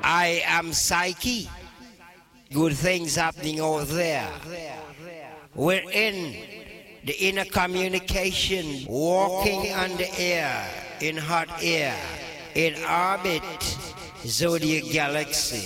I am Psyche. Good things happening over there. We're in the inner communication, walking on the air, in hot air, in orbit, zodiac galaxy.